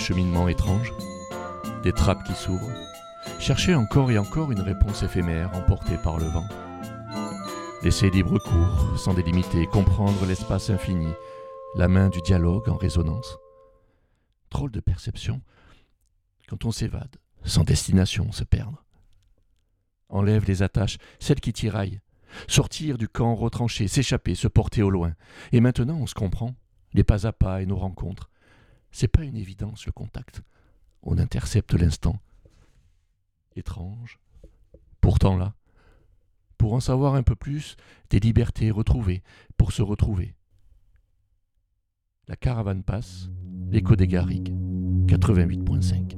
cheminement étrange, des trappes qui s'ouvrent, chercher encore et encore une réponse éphémère emportée par le vent. Laisser libre cours, sans délimiter, comprendre l'espace infini, la main du dialogue en résonance. Drôle de perception, quand on s'évade, sans destination, se perdre. Enlève les attaches, celles qui tiraillent, sortir du camp retranché, s'échapper, se porter au loin. Et maintenant, on se comprend, les pas à pas et nos rencontres. C'est pas une évidence, le contact. On intercepte l'instant. Étrange, pourtant là. Pour en savoir un peu plus, des libertés retrouvées, pour se retrouver. La caravane passe, l'écho des garrigues, 88.5.